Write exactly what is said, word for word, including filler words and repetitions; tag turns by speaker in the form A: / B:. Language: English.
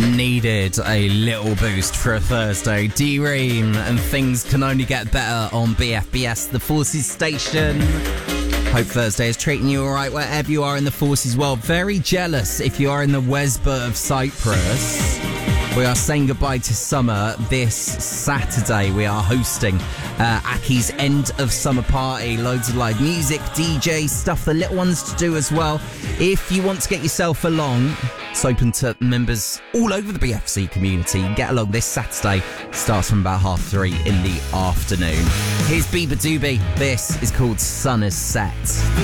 A: Needed a little boost for a Thursday. D-Ream, and things can only get better on B F B S, the Forces station. Hope Thursday is treating you alright wherever you are in the Forces world. Very jealous if you are in the Wesba of Cyprus. We are saying goodbye to summer this Saturday. We are hosting uh, Aki's end of summer party. Loads of live music, D J stuff, the little ones to do as well. If you want to get yourself along, it's open to members all over the B F C community. Get along this Saturday. Starts from about half three in the afternoon. Here's Biba Doobie. This is called Sun Has Set.